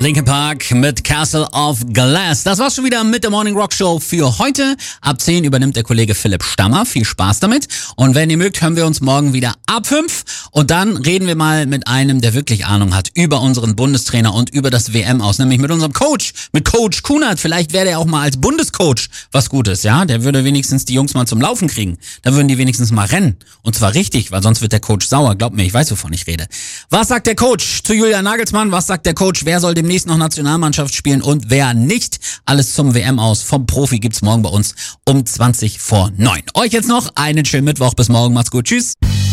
Linkin Park mit Castle of Glass. Das war's schon wieder mit der Morning Rock Show für heute. Ab 10 übernimmt der Kollege Philipp Stammer. Viel Spaß damit. Und wenn ihr mögt, hören wir uns morgen wieder ab 5. Und dann reden wir mal mit einem, der wirklich Ahnung hat über unseren Bundestrainer und über das WM aus. Nämlich mit unserem Coach, mit Coach Kunert. Vielleicht wäre der auch mal als Bundescoach was Gutes, ja? Der würde wenigstens die Jungs mal zum Laufen kriegen. Da würden die wenigstens mal rennen. Und zwar richtig, weil sonst wird der Coach sauer. Glaubt mir, ich weiß, wovon ich rede. Was sagt der Coach zu Julian Nagelsmann? Was sagt der Coach? Wer soll demnächst noch Nationalmannschaft spielen und wer nicht? Alles zum WM aus vom Profi gibt's morgen bei uns um 20 vor 9. Euch jetzt noch einen schönen Mittwoch. Bis morgen. Macht's gut. Tschüss.